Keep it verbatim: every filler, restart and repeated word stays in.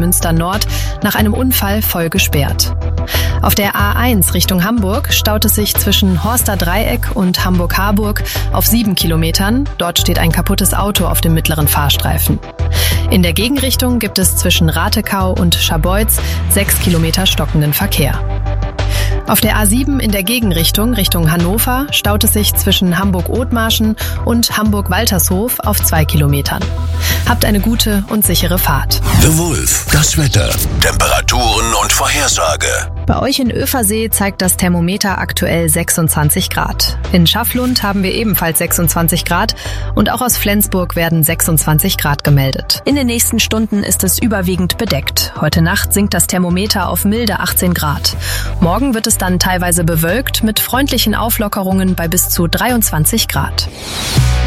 Münster Nord nach einem Unfall voll gesperrt. Auf der A eins Richtung Hamburg staut es sich zwischen Horster Dreieck und Hamburg-Harburg auf sieben Kilometern. Dort steht ein kaputtes Auto auf dem mittleren Fahrstreifen. In der Gegenrichtung gibt es zwischen Ratekau und Scharbeutz sechs Kilometer stockenden Verkehr. Auf der A sieben in der Gegenrichtung Richtung Hannover staut es sich zwischen Hamburg-Othmarschen und Hamburg-Waltershof auf zwei Kilometern. Habt eine gute und sichere Fahrt. The Wolf, das Wetter, Temperaturen und Vorhersage. Bei euch in Öfersee zeigt das Thermometer aktuell sechsundzwanzig Grad. In Schafflund haben wir ebenfalls sechsundzwanzig Grad und auch aus Flensburg werden sechsundzwanzig Grad gemeldet. In den nächsten Stunden ist es überwiegend bedeckt. Heute Nacht sinkt das Thermometer auf milde achtzehn Grad. Morgen wird es dann teilweise bewölkt mit freundlichen Auflockerungen bei bis zu dreiundzwanzig Grad.